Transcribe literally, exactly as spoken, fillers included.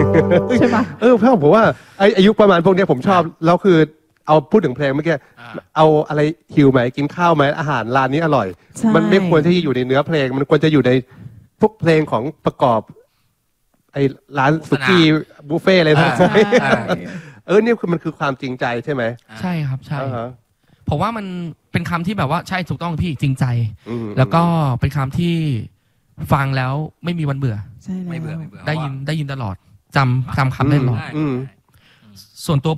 ใช่ปะเออเพื่อนผมว่าไออายุประมาณพวกนี้ผมชอบแล้วคือเอาพูดถึงเพลงเมื่อกี้เอาอะไรหิวไหมกินข้าวไหมอาหารร้านนี้อร่อยมันไม่ควรที่จะอยู่ในเนื้อเพลงมันควรจะอยู่ในพวกเพลงของประกอบไอร้านสุกี้บุฟเฟ่อะไรทั้งนั้นเออนี่คือมันคือความจริงใจใช่ไหมใช่ครับใช่ผมว่ามันเป็นคำที่แบบว่าใช่ถูกต้องพี่จริงใจ แล้วก็เป็นคำที่ฟังแล้วไม่มีวันเบื่อใช่แล้วได้ยินได้ยินตลอดจำจำคำได้ตลอดส่วนตัว